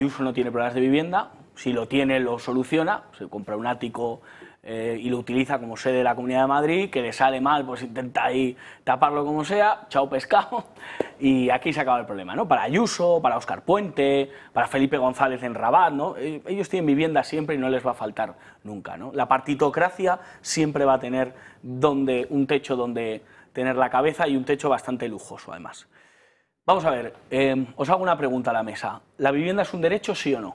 Ayuso no tiene problemas de vivienda, si lo tiene lo soluciona, se compra un ático y lo utiliza como sede de la Comunidad de Madrid, que le sale mal, pues intenta ahí taparlo como sea, chao pescado, y aquí se acaba el problema, ¿no? Para Ayuso, para Óscar Puente, para Felipe González en Rabat, ¿no? Ellos tienen vivienda siempre y no les va a faltar nunca, ¿no? La partitocracia siempre va a tener un techo donde tener la cabeza y un techo bastante lujoso, además. Vamos a ver, os hago una pregunta a la mesa. ¿La vivienda es un derecho, sí o no?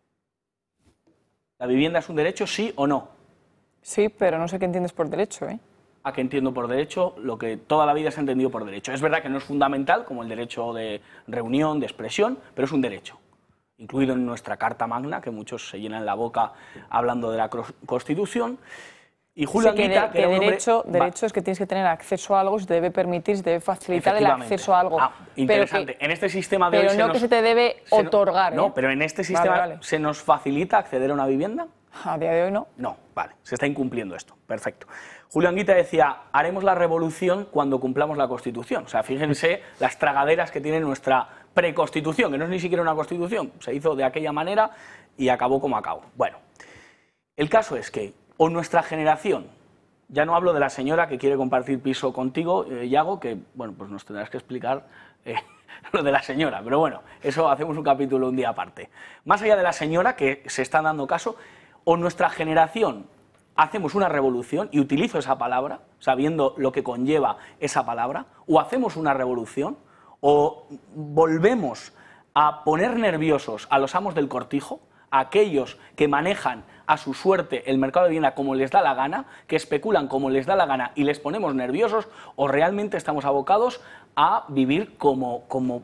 ¿La vivienda es un derecho, sí o no? Sí, pero no sé qué entiendes por derecho, ¿eh? ¿A qué entiendo por derecho? Lo que toda la vida se ha entendido por derecho. Es verdad que no es fundamental, como el derecho de reunión, de expresión, pero es un derecho, incluido en nuestra Carta Magna, que muchos se llenan la boca hablando de la Constitución. Y Julio Anguita, que derecho es que tienes que tener acceso a algo, se te debe permitir, se te debe facilitar el acceso a algo. Interesante. En este sistema de pero hoy no que se te debe otorgar. No, pero en este sistema ¿se nos facilita acceder a una vivienda? A día de hoy no. No, vale, se está incumpliendo esto, perfecto. Julio Anguita decía, haremos la revolución cuando cumplamos la Constitución. O sea, fíjense las tragaderas que tiene nuestra preconstitución, que no es ni siquiera una constitución, se hizo de aquella manera y acabó como acabó. Bueno, el caso es que o nuestra generación, ya no hablo de la señora que quiere compartir piso contigo, Yago, que, bueno, pues nos tendrás que explicar lo de la señora, pero bueno, eso hacemos un capítulo un día aparte. Más allá de la señora, que se está dando caso, o nuestra generación hacemos una revolución, y utilizo esa palabra, sabiendo lo que conlleva esa palabra, o hacemos una revolución, o volvemos a poner nerviosos a los amos del cortijo, a aquellos que manejan a su suerte el mercado de vivienda como les da la gana, que especulan como les da la gana y les ponemos nerviosos, o realmente estamos abocados a vivir como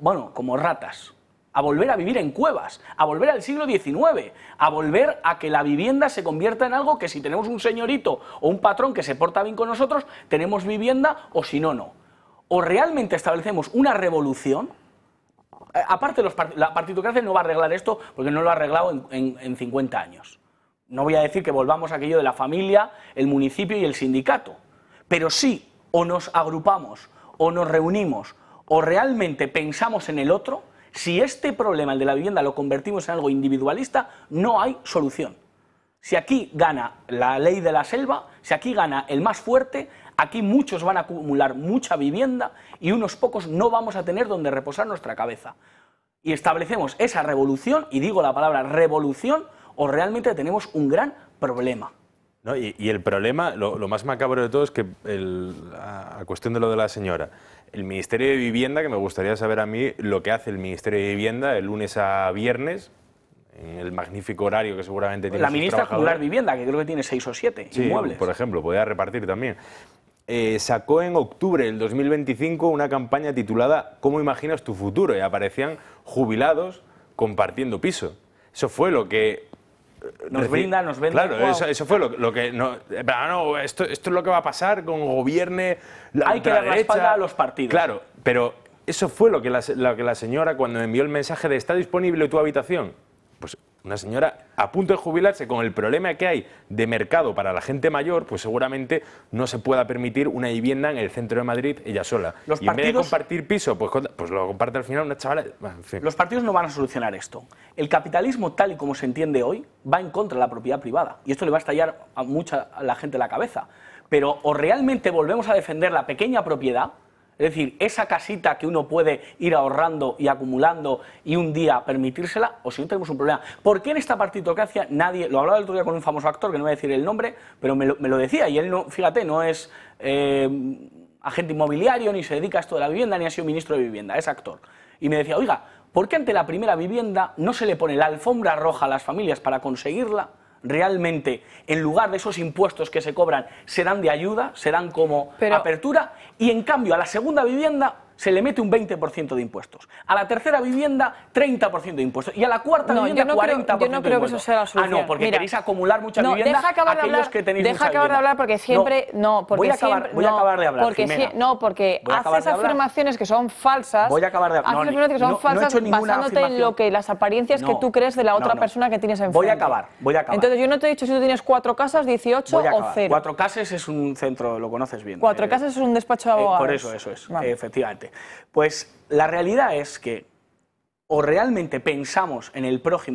ratas, a volver a vivir en cuevas, a volver al siglo XIX, a volver a que la vivienda se convierta en algo que si tenemos un señorito o un patrón que se porta bien con nosotros, tenemos vivienda, o si no, no. O realmente establecemos una revolución. Aparte, la partitocracia no va a arreglar esto porque no lo ha arreglado en 50 años. No voy a decir que volvamos a aquello de la familia, el municipio y el sindicato, pero sí, o nos agrupamos, o nos reunimos, o realmente pensamos en el otro. Si este problema, el de la vivienda, lo convertimos en algo individualista, no hay solución. Si aquí gana la ley de la selva, si aquí gana el más fuerte, aquí muchos van a acumular mucha vivienda y unos pocos no vamos a tener donde reposar nuestra cabeza. Y establecemos esa revolución, y digo la palabra revolución, o realmente tenemos un gran problema. ¿No? Y el problema, lo más macabro de todo es que, a cuestión de lo de la señora, el Ministerio de Vivienda, que me gustaría saber a mí lo que hace el Ministerio de Vivienda de lunes a viernes, en el magnífico horario que seguramente tiene. La ministra acumular vivienda, que creo que tiene 6 o 7 inmuebles. Por ejemplo, podría repartir también. Sacó en octubre del 2025 una campaña titulada ¿Cómo imaginas tu futuro? Y aparecían jubilados compartiendo piso. Eso fue lo que nos vende. Claro, wow. Eso fue lo que... No, esto es lo que va a pasar con gobierne la Hay que dar la espalda a los partidos. Claro, pero eso fue lo que la señora, cuando envió el mensaje de ¿está disponible tu habitación? Pues una señora a punto de jubilarse, con el problema que hay de mercado para la gente mayor, pues seguramente no se pueda permitir una vivienda en el centro de Madrid ella sola. Y en vez de compartir piso, pues lo comparte al final una chavala. Bueno, en fin. Los partidos no van a solucionar esto. El capitalismo, tal y como se entiende hoy, va en contra de la propiedad privada. Y esto le va a estallar a mucha la gente en la cabeza. Pero o realmente volvemos a defender la pequeña propiedad, es decir, esa casita que uno puede ir ahorrando y acumulando y un día permitírsela, o si no tenemos un problema. ¿Por qué en esta partitocracia nadie, lo hablaba el otro día con un famoso actor, que no voy a decir el nombre, pero me lo decía, y él, no, fíjate, no es agente inmobiliario, ni se dedica a esto de la vivienda, ni ha sido ministro de vivienda, es actor. Y me decía, oiga, ¿por qué ante la primera vivienda no se le pone la alfombra roja a las familias para conseguirla? Realmente, en lugar de esos impuestos que se cobran, se dan de ayuda, se dan como apertura, y en cambio a la segunda vivienda se le mete un 20% de impuestos, a la tercera vivienda 30% de impuestos, y a la cuarta vivienda 40% yo no creo que eso sea la solución. Ah, no, porque queréis acumular mucha vivienda aquellos que tenéis mucha vivienda. Deja acabar de hablar porque siempre... Voy a acabar de hablar, porque haces afirmaciones que son falsas. Voy a acabar de hablar. Haces afirmaciones que son falsas basándote en lo que las apariencias que tú crees de la otra persona que tienes enfrente. Voy a acabar. Entonces yo no te he dicho si tú tienes 4 casas, 18 o 0. 4 casas es un centro, lo conoces bien. 4 casas es un despacho de abogados. Por eso es, efectivamente. Pues la realidad es que o realmente pensamos en el prójimo